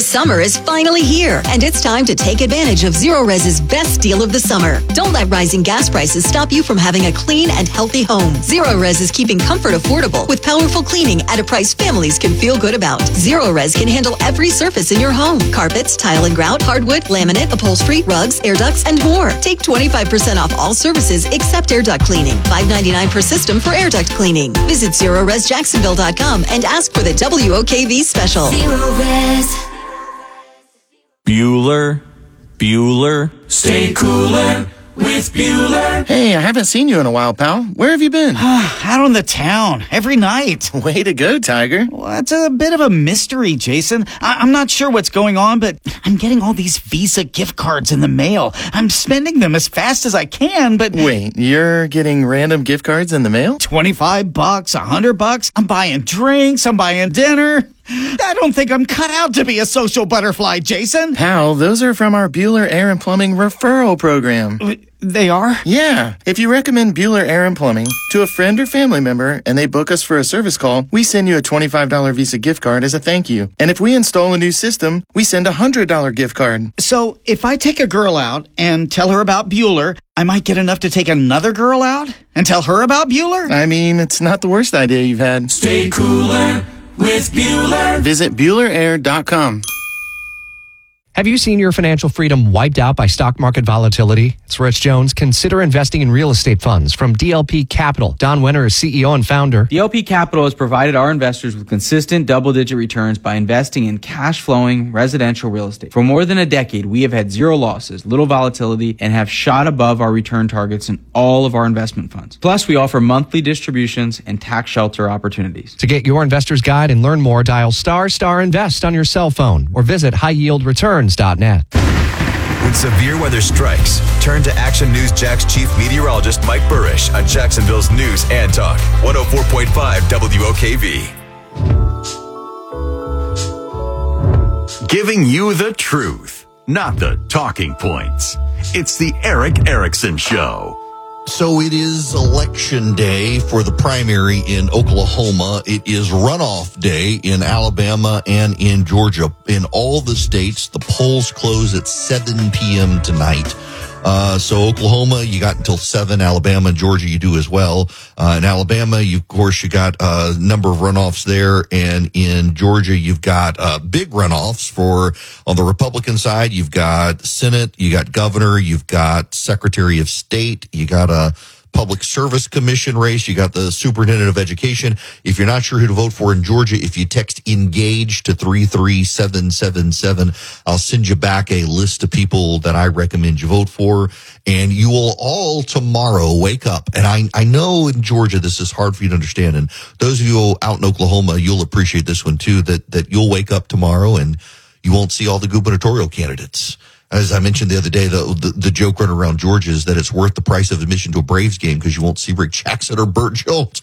Summer is finally here, and it's time to take advantage of Zero Res's best deal of the summer. Don't let rising gas prices stop you from having a clean and healthy home. Zero Res is keeping comfort affordable with powerful cleaning at a price families can feel good about. Zero Res can handle every surface in your home. Carpets, tile and grout, hardwood, laminate, upholstery, rugs, air ducts, and more. Take 25% off all services except air duct cleaning. $5.99 per system for air duct cleaning. Visit ZeroResJacksonville.com and ask for the WOKV special. Zero Res. Bueller, stay cooler with Bueller. Hey, I haven't seen you in a while, pal. Where have you been? Out on the town, every night. Way to go, Tiger. Well, it's a bit of a mystery, Jason. I'm not sure what's going on, but I'm getting all these Visa gift cards in the mail. I'm spending them as fast as I can, but... Wait, you're getting random gift cards in the mail? $25, $100. I'm buying drinks, I'm buying dinner. I don't think I'm cut out to be a social butterfly, Jason. Pal, those are from our Bueller Air and Plumbing referral program. They are? Yeah. If you recommend Bueller Air and Plumbing to a friend or family member and they book us for a service call, we send you a $25 Visa gift card as a thank you. And if we install a new system, we send a $100 gift card. So if I take a girl out and tell her about Bueller, I might get enough to take another girl out and tell her about Bueller? I mean, it's not the worst idea you've had. Stay cooler with Bueller. Visit BuellerAir.com. Have you seen your financial freedom wiped out by stock market volatility? It's Rich Jones. Consider investing in real estate funds from DLP Capital. Don Winter is CEO and founder. DLP Capital has provided our investors with consistent double-digit returns by investing in cash-flowing residential real estate. For more than a decade, we have had zero losses, little volatility, and have shot above our return targets in all of our investment funds. Plus, we offer monthly distributions and tax shelter opportunities. To get your investor's guide and learn more, dial **invest on your cell phone or visit highyieldreturns.net. When severe weather strikes, turn to Action News Jack's chief meteorologist Mike Burrish on Jacksonville's News and Talk 104.5 WOKV. Giving you the truth, not the talking points. It's the Eric Erickson Show. So it is election day for the primary in Oklahoma. It is runoff day in Alabama and in Georgia. In all the states, the polls close at 7 p.m. tonight. So Oklahoma, you got until 7. Alabama and Georgia, you do as well. In Alabama, you got a number of runoffs there. And in Georgia, you've got big runoffs on the Republican side. You've got Senate, you got governor, you've got Secretary of State, you got a Public Service Commission race. You got the Superintendent of Education. If you're not sure who to vote for in Georgia, if you text ENGAGE to 33777, I'll send you back a list of people that I recommend you vote for. And you will all tomorrow wake up. And I know in Georgia this is hard for you to understand. And those of you out in Oklahoma, you'll appreciate this one too, that you'll wake up tomorrow and you won't see all the gubernatorial candidates. As I mentioned the other day, the joke running around Georgia is that it's worth the price of admission to a Braves game because you won't see Rick Jackson or Burt Jones.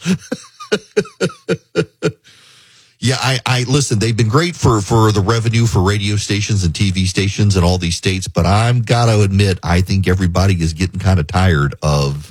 Yeah, I listen, they've been great for the revenue for radio stations and TV stations in all these states, but I'm gotta admit, I think everybody is getting kind of tired of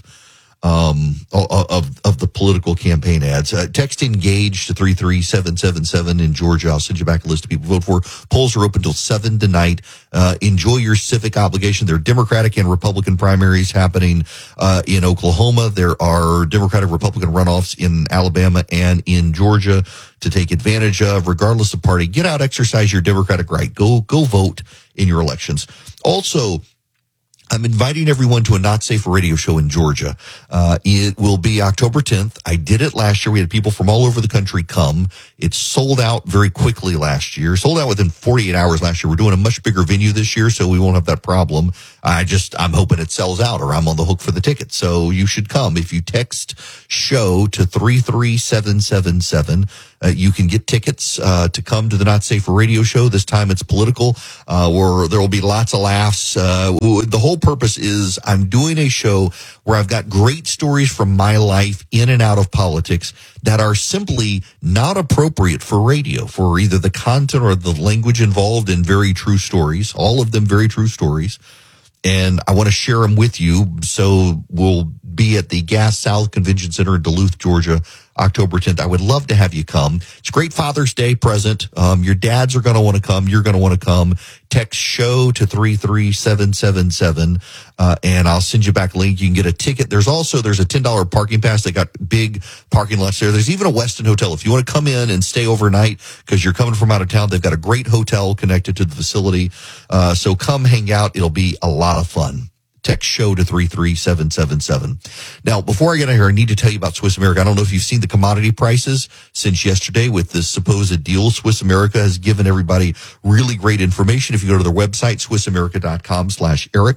the political campaign ads. Text ENGAGE to 33777 in Georgia. I'll send you back a list of people to vote for. Polls are open till 7 tonight. Enjoy your civic obligation. There are Democratic and Republican primaries happening in Oklahoma. There are Democratic Republican runoffs in Alabama and in Georgia to take advantage of, regardless of party. Get out, exercise your Democratic right. Go vote in your elections. Also, I'm inviting everyone to a Not Safe for Radio show in Georgia. It will be October 10th. I did it last year. We had people from all over the country come. It sold out very quickly last year. Sold out within 48 hours last year. We're doing a much bigger venue this year, so we won't have that problem. I'm hoping it sells out or I'm on the hook for the ticket. So you should come. If you text show to 33777, you can get tickets to come to the Not Safe for Radio show. This time it's political, where there will be lots of laughs. The whole purpose is I'm doing a show where I've got great stories from my life in and out of politics that are simply not appropriate for radio, for either the content or the language involved in very true stories, all of them very true stories. And I want to share them with you, so we'll be at the Gas South Convention Center in Duluth, Georgia, October 10th. I would love to have you come. It's a great Father's Day present. Your dads are going to want to come. You're going to want to come. Text SHOW to 33777, and I'll send you back a link. You can get a ticket. There's a $10 parking pass. They got big parking lots there. There's even a Westin Hotel. If you want to come in and stay overnight because you're coming from out of town, they've got a great hotel connected to the facility. So come hang out. It'll be a lot of fun. Text SHOW to 33777. Now, before I get out here, I need to tell you about Swiss America. I don't know if you've seen the commodity prices since yesterday with this supposed deal. Swiss America has given everybody really great information. If you go to their website, SwissAmerica.com/Eric,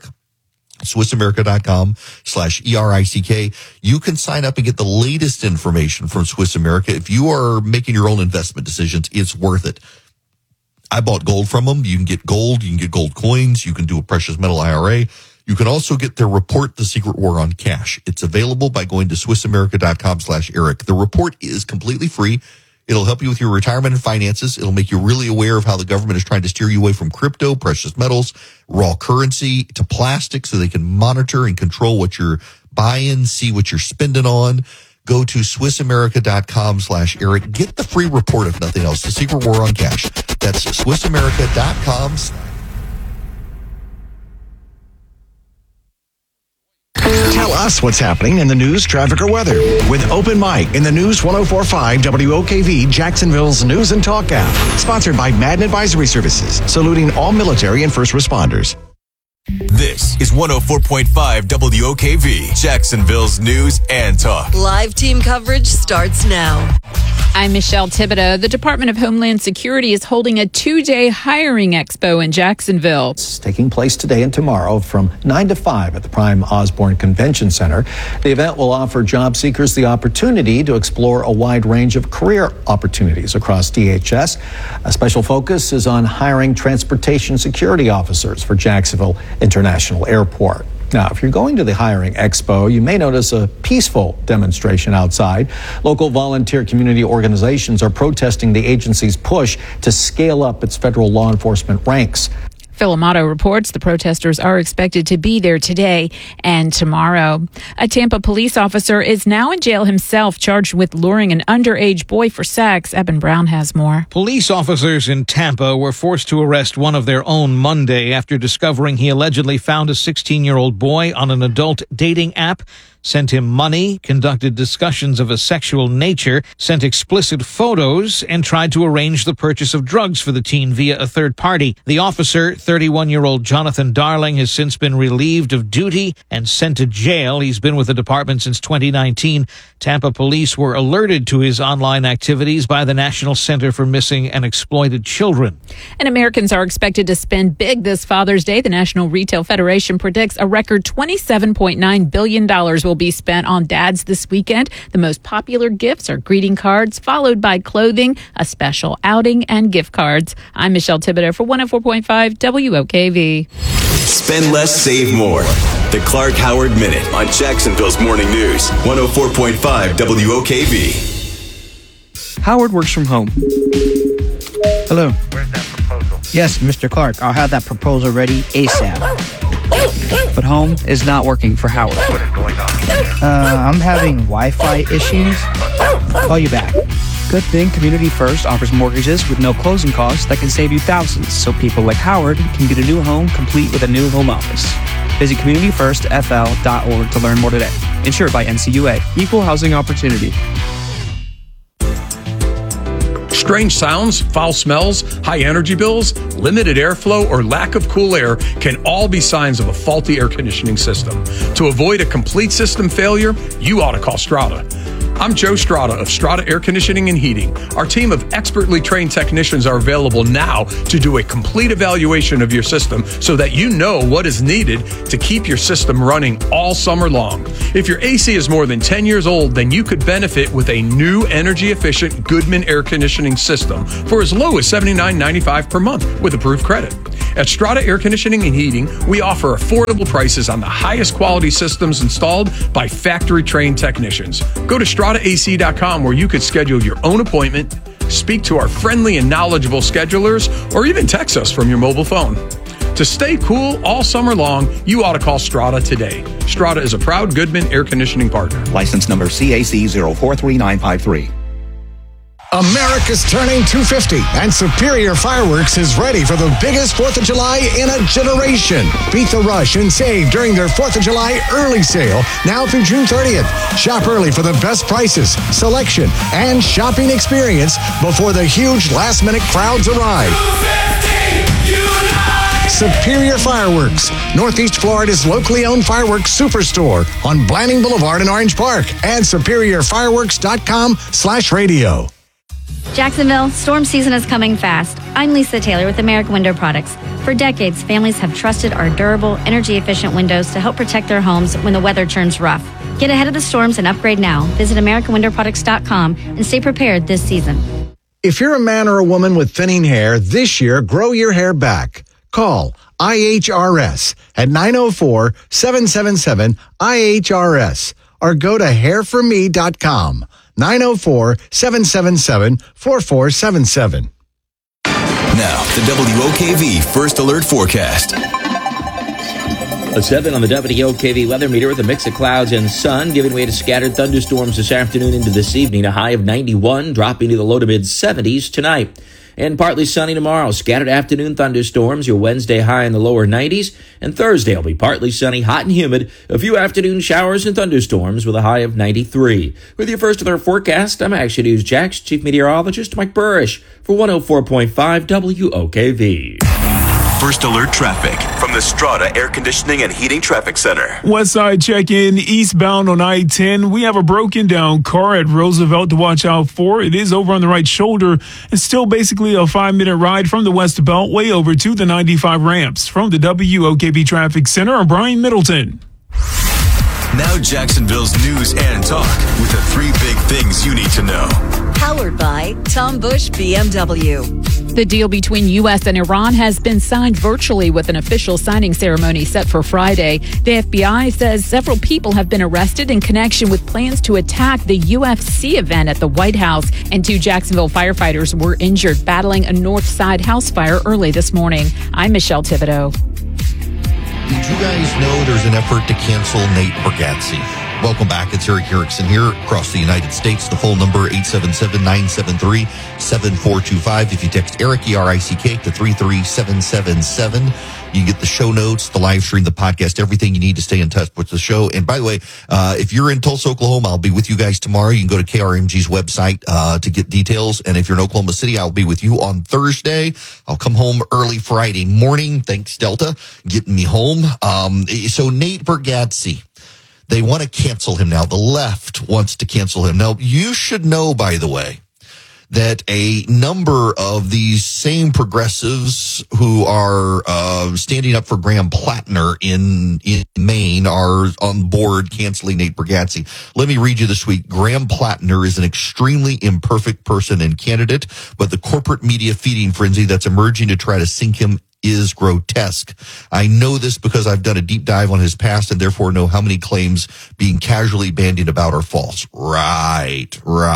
SwissAmerica.com/ERICK, you can sign up and get the latest information from Swiss America. If you are making your own investment decisions, it's worth it. I bought gold from them. You can get gold coins. You can do a precious metal IRA. You can also get their report, The Secret War on Cash. It's available by going to SwissAmerica.com/Eric. The report is completely free. It'll help you with your retirement and finances. It'll make you really aware of how the government is trying to steer you away from crypto, precious metals, raw currency, to plastic, so they can monitor and control what you're buying, see what you're spending on. Go to SwissAmerica.com/Eric. Get the free report, if nothing else, The Secret War on Cash. That's SwissAmerica.com. Tell us what's happening in the news, traffic, or weather with Open Mic in the News 104.5 WOKV, Jacksonville's News and Talk app. Sponsored by Madden Advisory Services, saluting all military and first responders. This is 104.5 WOKV, Jacksonville's News and Talk. Live team coverage starts now. I'm Michelle Thibodeau. The Department of Homeland Security is holding a 2-day hiring expo in Jacksonville. It's taking place today and tomorrow from 9 to 5 at the Prime Osborne Convention Center. The event will offer job seekers the opportunity to explore a wide range of career opportunities across DHS. A special focus is on hiring transportation security officers for Jacksonville International Airport. Now, if you're going to the hiring expo, you may notice a peaceful demonstration outside. Local volunteer community organizations are protesting the agency's push to scale up its federal law enforcement ranks. Phil Amato reports the protesters are expected to be there today and tomorrow. A Tampa police officer is now in jail himself, charged with luring an underage boy for sex. Eben Brown has more. Police officers in Tampa were forced to arrest one of their own Monday after discovering he allegedly found a 16-year-old boy on an adult dating app, sent him money, conducted discussions of a sexual nature, sent explicit photos, and tried to arrange the purchase of drugs for the teen via a third party. The officer, 31-year-old Jonathan Darling, has since been relieved of duty and sent to jail. He's been with the department since 2019. Tampa police were alerted to his online activities by the National Center for Missing and Exploited Children. And Americans are expected to spend big this Father's Day. The National Retail Federation predicts a record $27.9 billion will be spent on dads this weekend. The most popular gifts are greeting cards, followed by clothing, a special outing, and gift cards. I'm Michelle Thibodeau for 104.5 WOKV. Spend less, save more. The Clark Howard Minute on Jacksonville's Morning News, 104.5 WOKV. Howard works from home. Hello. Where's that proposal? Yes, Mr. Clark, I'll have that proposal ready ASAP. But home is not working for Howard. What is going on? I'm having Wi-Fi issues. Call you back. Good thing Community First offers mortgages with no closing costs that can save you thousands, so people like Howard can get a new home complete with a new home office. Visit communityfirstfl.org to learn more today. Insured by NCUA. Equal housing opportunity. Strange sounds, foul smells, high energy bills, limited airflow, or lack of cool air can all be signs of a faulty air conditioning system. To avoid a complete system failure, you ought to call Strata. I'm Joe Strata of Strata Air Conditioning and Heating. Our team of expertly trained technicians are available now to do a complete evaluation of your system so that you know what is needed to keep your system running all summer long. If your AC is more than 10 years old, then you could benefit with a new energy-efficient Goodman air conditioning system for as low as $79.95 per month with approved credit. At Strata Air Conditioning and Heating, we offer affordable prices on the highest quality systems installed by factory-trained technicians. Go to StrataAC.com where you could schedule your own appointment, speak to our friendly and knowledgeable schedulers, or even text us from your mobile phone. To stay cool all summer long, you ought to call Strata today. Strata is a proud Goodman air conditioning partner. License number CAC 043953. America's turning 250, and Superior Fireworks is ready for the biggest 4th of July in a generation. Beat the rush and save during their 4th of July early sale now through June 30th. Shop early for the best prices, selection, and shopping experience before the huge last-minute crowds arrive. Superior Fireworks, Northeast Florida's locally owned fireworks superstore on Blanding Boulevard in Orange Park, and superiorfireworks.com/radio. Jacksonville, storm season is coming fast. I'm Lisa Taylor with American Window Products. For decades, families have trusted our durable, energy-efficient windows to help protect their homes when the weather turns rough. Get ahead of the storms and upgrade now. Visit AmericanWindowProducts.com and stay prepared this season. If you're a man or a woman with thinning hair, this year, grow your hair back. Call IHRS at 904-777-IHRS or go to hairforme.com. 904-777-4477. Now, the WOKV First Alert Forecast. A 7 on the WOKV weather meter with a mix of clouds and sun, giving way to scattered thunderstorms this afternoon into this evening. A high of 91, dropping to the low to mid 70s tonight. And partly sunny tomorrow. Scattered afternoon thunderstorms. Your Wednesday high in the lower 90s. And Thursday will be partly sunny, hot and humid. A few afternoon showers and thunderstorms with a high of 93. With your First Alert forecast, I'm Action News Jax Chief Meteorologist Mike Burrish for 104.5 WOKV. First Alert traffic from the Strata Air Conditioning and Heating Traffic Center. Westside check-in eastbound on I-10. We have a broken down car at Roosevelt to watch out for. It is over on the right shoulder. It's still basically a 5-minute ride from the West Beltway over to the 95 ramps. From the WOKV Traffic Center, I'm Brian Middleton. Now Jacksonville's news and talk with the 3 big things you need to know. Powered by Tom Bush BMW. The deal between U.S. and Iran has been signed virtually with an official signing ceremony set for Friday. The FBI says several people have been arrested in connection with plans to attack the UFC event at the White House, and 2 Jacksonville firefighters were injured battling a North Side house fire early this morning. I'm Michelle Thibodeau. Did you guys know there's an effort to cancel Nate Bargatze? Welcome back. It's Eric Erickson here across the United States. The phone number, 877-973-7425. If you text Eric, E-R-I-C-K, to 33777, you get the show notes, the live stream, the podcast, everything you need to stay in touch with the show. And by the way, if you're in Tulsa, Oklahoma, I'll be with you guys tomorrow. You can go to KRMG's website to get details. And if you're in Oklahoma City, I'll be with you on Thursday. I'll come home early Friday morning. Thanks, Delta, getting me home. So Nate Bargatze, they want to cancel him now. The left wants to cancel him. Now, you should know, by the way, that a number of these same progressives who are standing up for Graham Plattner in Maine are on board canceling Nate Bargatze. Let me read you this week. Graham Plattner is an extremely imperfect person and candidate, but the corporate media feeding frenzy that's emerging to try to sink him is grotesque. I know this because I've done a deep dive on his past and therefore know how many claims being casually bandied about are false. Right,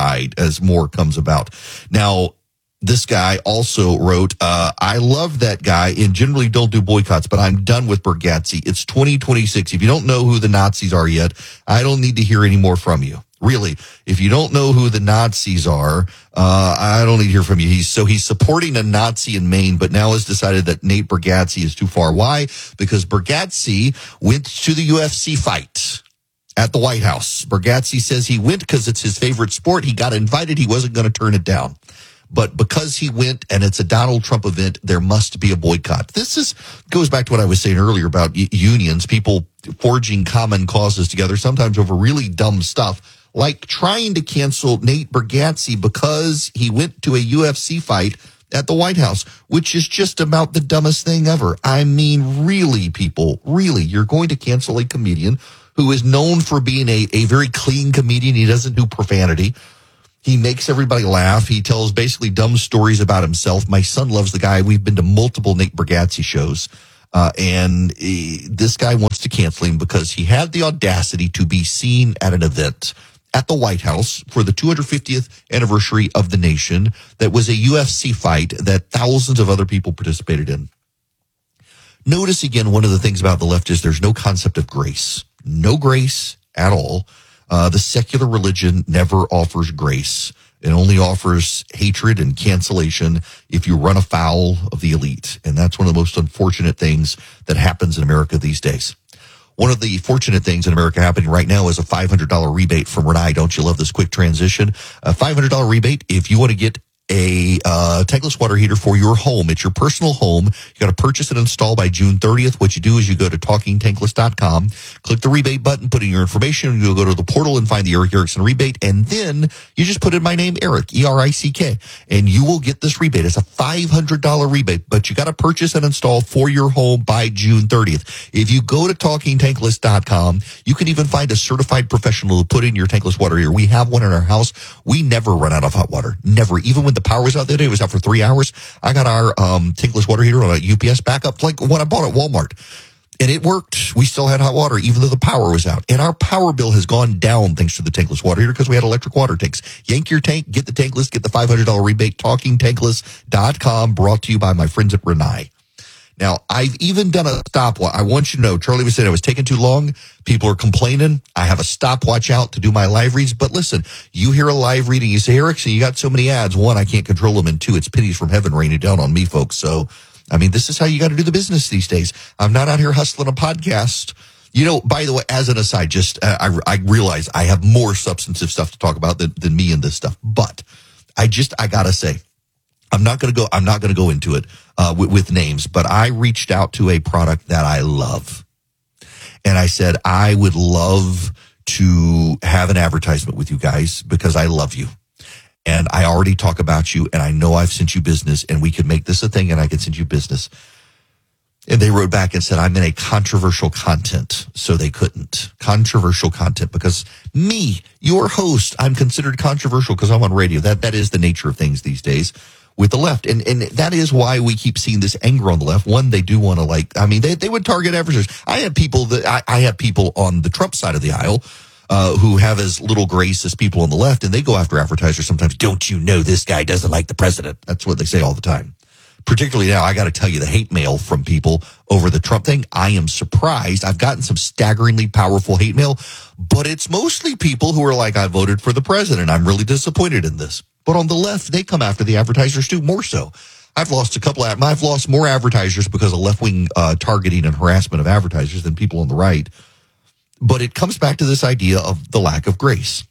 as more comes about. Now, this guy also wrote, I love that guy and generally don't do boycotts, but I'm done with Bargatze. It's 2026. If you don't know who the Nazis are yet, I don't need to hear any more from you. Really, if you don't know who the Nazis are, I don't need to hear from you. He's supporting a Nazi in Maine, but now has decided that Nate Bargatze is too far. Why? Because Bargatze went to the UFC fight at the White House. Bargatze says he went because it's his favorite sport. He got invited. He wasn't going to turn it down. But because he went and it's a Donald Trump event, there must be a boycott. This goes back to what I was saying earlier about unions, people forging common causes together, sometimes over really dumb stuff, like trying to cancel Nate Bargatze because he went to a UFC fight at the White House, which is just about the dumbest thing ever. I mean, really, people, really, you're going to cancel a comedian who is known for being a very clean comedian. He doesn't do profanity. He makes everybody laugh. He tells basically dumb stories about himself. My son loves the guy. We've been to multiple Nate Bargatze shows. And this guy wants to cancel him because he had the audacity to be seen at an event at the White House for the 250th anniversary of the nation that was a UFC fight that thousands of other people participated in. Notice again, one of the things about the left is there's no concept of grace. No grace at all. The secular religion never offers grace. It only offers hatred and cancellation if you run afoul of the elite. And that's one of the most unfortunate things that happens in America these days. One of the fortunate things in America happening right now is a $500 rebate from Renai. Don't you love this quick transition? A $500 rebate if you want to get a tankless water heater for your home. It's your personal home. You got to purchase and install by June 30th. What you do is you go to talkingtankless.com, click the rebate button, put in your information, and you'll go to the portal and find the Eric Erickson rebate, and then you just put in my name, Eric, E-R-I-C-K, and you will get this rebate. It's a $500 rebate, but you got to purchase and install for your home by June 30th. If you go to talkingtankless.com, you can even find a certified professional to put in your tankless water heater. We have one in our house. We never run out of hot water. Never. Even when the power was out the other day, it was out for 3 hours. I got our tankless water heater on a UPS backup, like what I bought at Walmart. And it worked. We still had hot water, even though the power was out. And our power bill has gone down thanks to the tankless water heater because we had electric water tanks. Yank your tank, get the tankless, get the $500 rebate. TalkingTankless.com, brought to you by my friends at Renai. Now, I've even done a stopwatch. I want you to know, Charlie was saying it was taking too long. People are complaining. I have a stopwatch out to do my live reads. But listen, you hear a live reading, you say, Erickson, you got so many ads. One, I can't control them. And two, it's pennies from heaven raining down on me, folks. So, I mean, this is how you got to do the business these days. I'm not out here hustling a podcast. You know, by the way, as an aside, just I realize I have more substantive stuff to talk about than me in this stuff. But I got to say, I'm not going to go into it with names, but I reached out to a product that I love. And I said, I would love to have an advertisement with you guys because I love you. And I already talk about you, and I know I've sent you business, and we could make this a thing, and I could send you business. And they wrote back and said, I'm in a controversial content, so they couldn't. Controversial content, because me, your host, I'm considered controversial because I'm on radio. That is the nature of things these days with the left. And that is why we keep seeing this anger on the left. One, they do want to they would target advertisers. I have people on the Trump side of the aisle who have as little grace as people on the left, and they go after advertisers sometimes. Don't you know this guy doesn't like the president? That's what they say all the time. Particularly now, I got to tell you, the hate mail from people over the Trump thing, I am surprised. I've gotten some staggeringly powerful hate mail, but it's mostly people who are like, I voted for the president. I'm really disappointed in this. But on the left, they come after the advertisers too, more so. I've lost more advertisers because of left-wing targeting and harassment of advertisers than people on the right. But it comes back to this idea of the lack of grace.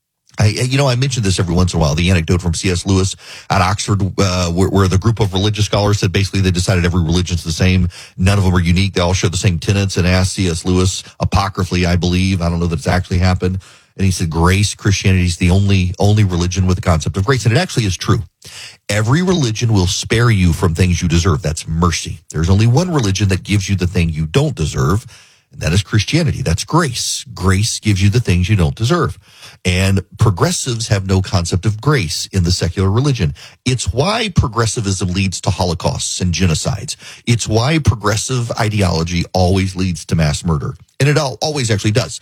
I mentioned this every once in a while, the anecdote from C.S. Lewis at Oxford, where the group of religious scholars said basically they decided every religion's the same. None of them are unique. They all share the same tenets, and asked C.S. Lewis, apocryphally, I believe, I don't know that it's actually happened. And he said, grace, Christianity is the only religion with the concept of grace. And it actually is true. Every religion will spare you from things you deserve. That's mercy. There's only one religion that gives you the thing you don't deserve, and that is Christianity. That's grace. Grace gives you the things you don't deserve. And progressives have no concept of grace in the secular religion. It's why progressivism leads to holocausts and genocides. It's why progressive ideology always leads to mass murder. And it always actually does.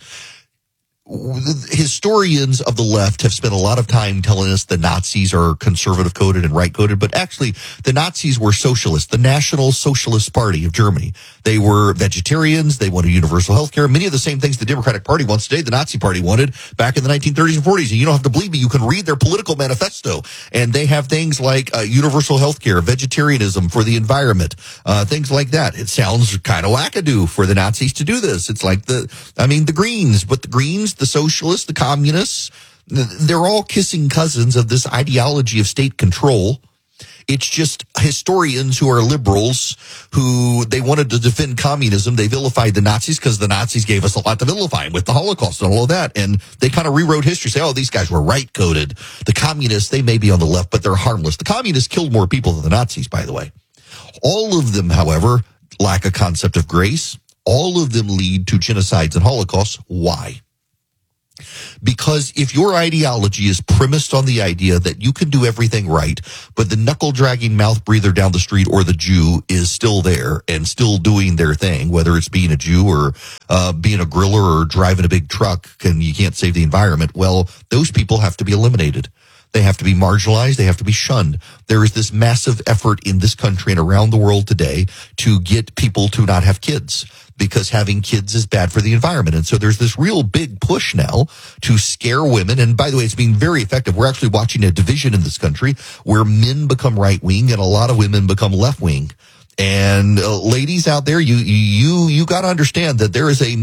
Historians of the left have spent a lot of time telling us the Nazis are conservative coded and right coded, but actually the Nazis were socialists, the National Socialist Party of Germany. They were vegetarians. They wanted universal health care. Many of the same things the Democratic Party wants today, the Nazi Party wanted back in the 1930s and 40s. And you don't have to believe me. You can read their political manifesto. And they have things like universal health care, vegetarianism for the environment, things like that. It sounds kind of wackadoo for the Nazis to do this. It's like the Greens, but the Greens, the socialists, the communists, they're all kissing cousins of this ideology of state control. It's just historians who are liberals who they wanted to defend communism. They vilified the Nazis because the Nazis gave us a lot to vilify with the Holocaust and all of that. And they kind of rewrote history, say, oh, these guys were right coded. The communists, they may be on the left, but they're harmless. The communists killed more people than the Nazis, by the way. All of them, however, lack a concept of grace. All of them lead to genocides and holocausts. Why? Because if your ideology is premised on the idea that you can do everything right, but the knuckle-dragging mouth breather down the street or the Jew is still there and still doing their thing, whether it's being a Jew or being a griller or driving a big truck, and you can't save the environment, well, those people have to be eliminated. They have to be marginalized. They have to be shunned. There is this massive effort in this country and around the world today to get people to not have kids, because having kids is bad for the environment. And so there's this real big push now to scare women. And by the way, it's being very effective. We're actually watching a division in this country where men become right-wing and a lot of women become left-wing. And ladies out there, you got to understand that there is a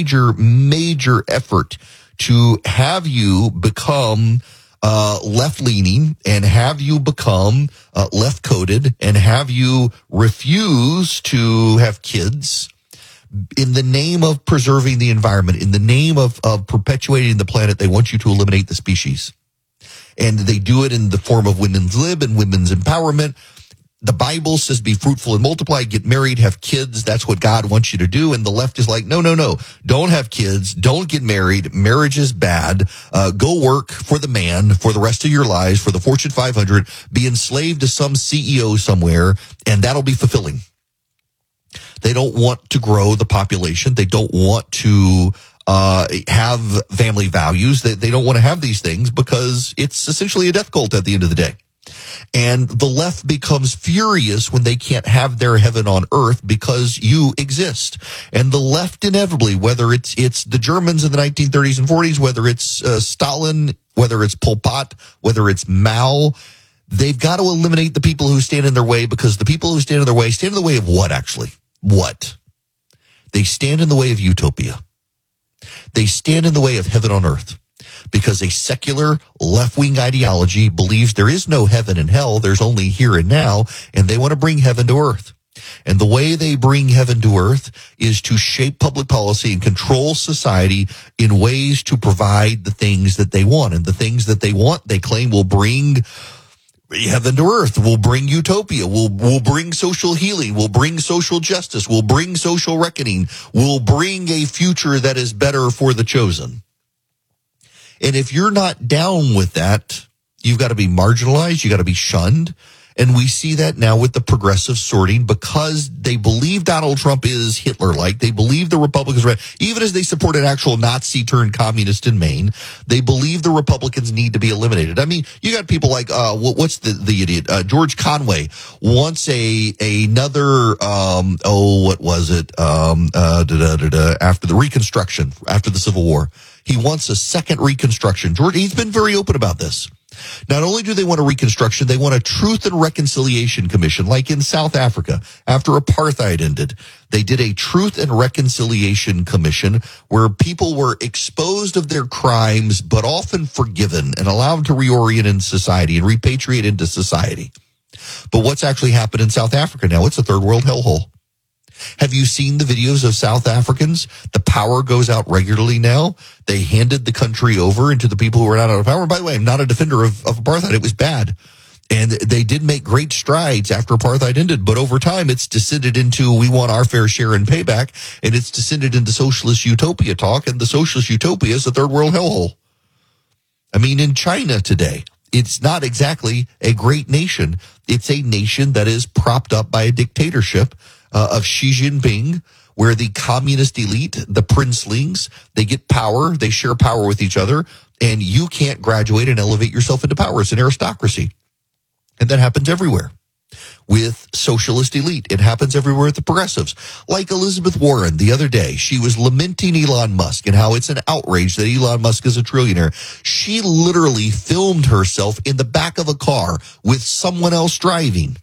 major effort to have you become left-leaning and have you become left-coded and have you refuse to have kids in the name of preserving the environment, in the name of perpetuating the planet. They want you to eliminate the species. And they do it in the form of women's lib and women's empowerment. The Bible says be fruitful and multiply, get married, have kids. That's what God wants you to do. And the left is like, no. Don't have kids. Don't get married. Marriage is bad. Go work for the man for the rest of your lives, for the Fortune 500. Be enslaved to some CEO somewhere, and that'll be fulfilling. They don't want to grow the population. They don't want to have family values. They don't want to have these things because it's essentially a death cult at the end of the day. And the left becomes furious when they can't have their heaven on earth because you exist. And the left inevitably, whether it's the Germans in the 1930s and 40s, whether it's Stalin, whether it's Pol Pot, whether it's Mao, they've got to eliminate the people who stand in their way, because the people who stand in the way of what, actually? What? They stand in the way of utopia. They stand in the way of heaven on earth. Because a secular left-wing ideology believes there is no heaven and hell, there's only here and now, and they want to bring heaven to earth. And the way they bring heaven to earth is to shape public policy and control society in ways to provide the things that they want. And the things that they want, they claim, will bring heaven to earth, will bring utopia, will bring social healing, will bring social justice, will bring social reckoning, will bring a future that is better for the chosen. And if you're not down with that, you've got to be marginalized, you got to be shunned. And we see that now with the progressive sorting, because they believe Donald Trump is Hitler-like. They believe the Republicans, even as they support an actual Nazi turned communist in Maine, they believe the Republicans need to be eliminated. I mean, you got people like, what's the idiot? George Conway wants another, what was it? After the Reconstruction, after the Civil War. He wants a second Reconstruction. George, he's been very open about this. Not only do they want a Reconstruction, they want a Truth and Reconciliation Commission, like in South Africa. After apartheid ended, they did a Truth and Reconciliation Commission where people were exposed of their crimes, but often forgiven and allowed to reorient in society and repatriate into society. But what's actually happened in South Africa now? It's a third world hellhole. Have you seen the videos of South Africans? The power goes out regularly now. They handed the country over into the people who are not out of power. By the way, I'm not a defender of apartheid. It was bad. And they did make great strides after apartheid ended. But over time, it's descended into, we want our fair share and payback. And it's descended into socialist utopia talk. And the socialist utopia is a third world hellhole. I mean, in China today, it's not exactly a great nation. It's a nation that is propped up by a dictatorship of Xi Jinping, where the communist elite, the princelings, they get power, they share power with each other, and you can't graduate and elevate yourself into power. It's an aristocracy. And that happens everywhere with socialist elite. It happens everywhere with the progressives. Like Elizabeth Warren the other day, she was lamenting Elon Musk and how it's an outrage that Elon Musk is a trillionaire. She literally filmed herself in the back of a car with someone else driving.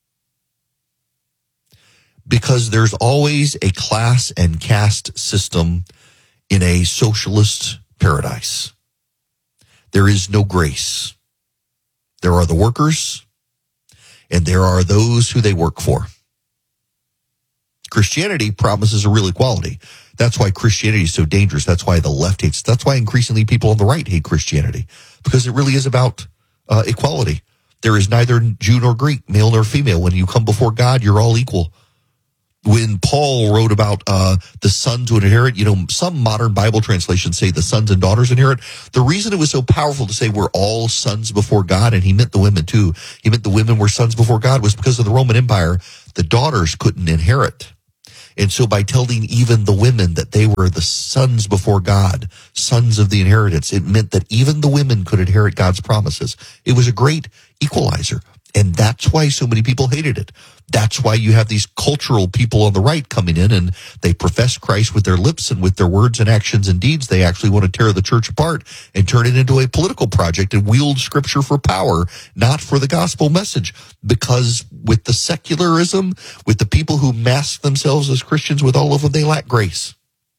Because there's always a class and caste system in a socialist paradise. There is no grace. There are the workers, and there are those who they work for. Christianity promises a real equality. That's why Christianity is so dangerous. That's why the left hates. That's why increasingly people on the right hate Christianity, because it really is about equality. There is neither Jew nor Greek, male nor female. When you come before God, you're all equal. When Paul wrote about the sons who inherit, some modern Bible translations say the sons and daughters inherit. The reason it was so powerful to say we're all sons before God, and he meant the women too, he meant the women were sons before God, was because of the Roman Empire. The daughters couldn't inherit. And so by telling even the women that they were the sons before God, sons of the inheritance, it meant that even the women could inherit God's promises. It was a great equalizer. And that's why so many people hated it. That's why you have these cultural people on the right coming in and they profess Christ with their lips, and with their words and actions and deeds, they actually want to tear the church apart and turn it into a political project and wield scripture for power, not for the gospel message. Because with the secularism, with the people who mask themselves as Christians, with all of them, they lack grace.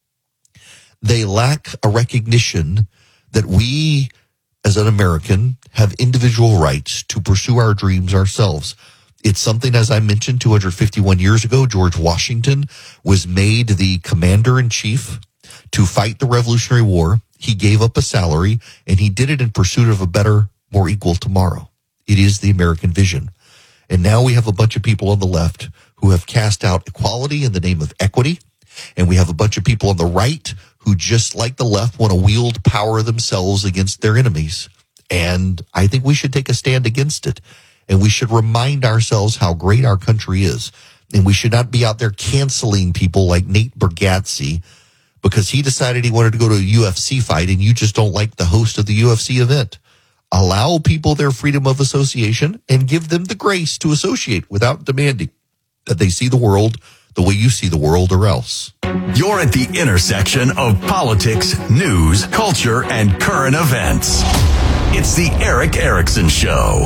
They lack a recognition that we, as an American, have individual rights to pursue our dreams ourselves. It's something, as I mentioned, 251 years ago, George Washington was made the commander-in-chief to fight the Revolutionary War. He gave up a salary, and he did it in pursuit of a better, more equal tomorrow. It is the American vision. And now we have a bunch of people on the left who have cast out equality in the name of equity, and we have a bunch of people on the right who, just like the left, want to wield power themselves against their enemies. And I think we should take a stand against it. And we should remind ourselves how great our country is. And we should not be out there canceling people like Nate Bargatze because he decided he wanted to go to a UFC fight and you just don't like the host of the UFC event. Allow people their freedom of association and give them the grace to associate without demanding that they see the world the way you see the world, or else. You're at the intersection of politics, news, culture, and current events. It's the Eric Erickson Show.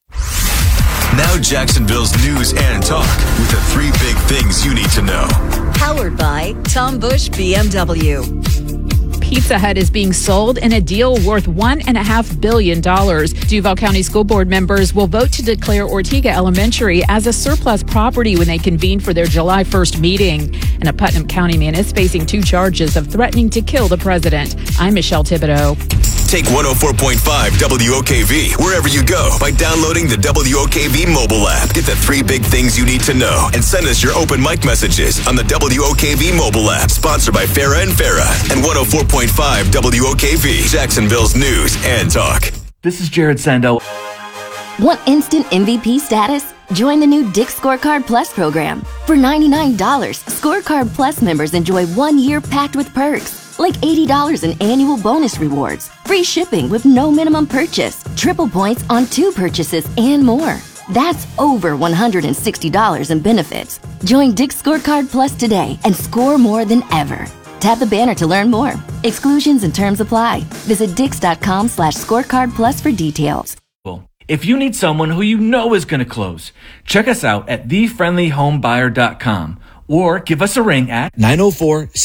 Now Jacksonville's news and talk with the 3 big things you need to know. Powered by Tom Bush BMW. Pizza Hut is being sold in a deal worth $1.5 billion. Duval County School Board members will vote to declare Ortega Elementary as a surplus property when they convene for their July 1st meeting. And a Putnam County man is facing 2 charges of threatening to kill the president. I'm Michelle Thibodeau. Take 104.5 WOKV wherever you go by downloading the WOKV mobile app. Get the 3 big things you need to know and send us your open mic messages on the WOKV mobile app. Sponsored by Farah and Farah and 104.5 WOKV, Jacksonville's news and talk. This is Jared Sandel. Want instant MVP status? Join the new Dick's Scorecard Plus program. For $99, Scorecard Plus members enjoy 1 year packed with perks, like $80 in annual bonus rewards, free shipping with no minimum purchase, triple points on 2 purchases, and more. That's over $160 in benefits. Join Dick's Scorecard Plus today and score more than ever. Tap the banner to learn more. Exclusions and terms apply. Visit Dix.com/scorecard plus for details. If you need someone who you know is going to close, check us out at thefriendlyhomebuyer.com or give us a ring at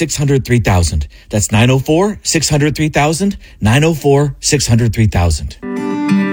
904-600-3000. That's 904-600-3000, 904-600-3000.